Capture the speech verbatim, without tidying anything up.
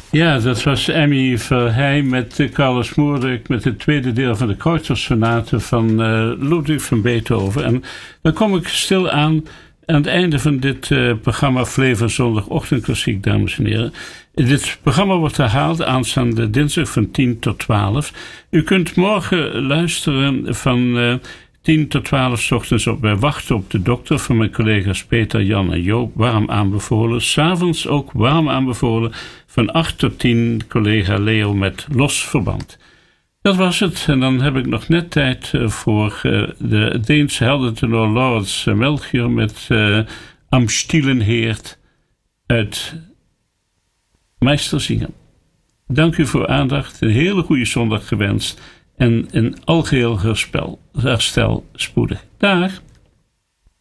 Ja, dat was Emmy Verheij met uh, Carlos Moerdijk met het tweede deel van de Kreutzer-sonate van uh, Ludwig van Beethoven. En dan kom ik stil aan aan het einde van dit uh, programma Flavor Zondagochtendklassiek, dames en heren. Dit programma wordt herhaald aanstaande dinsdag van tien tot twaalf. U kunt morgen luisteren van uh, tien tot twaalf 's ochtends op Wij Wachten op de Dokter van mijn collega's Peter, Jan en Joop, warm aanbevolen. 's Avonds ook warm aanbevolen van acht tot tien collega Leo met Los Verband. Dat was het. En dan heb ik nog net tijd voor uh, de Deense heldentenor Laurens Melchior met uh, Am Stielenheerd uit Meisterzingen. Dank u voor aandacht. Een hele goede zondag gewenst. En een algeheel herstel, herstel spoedig. Dag.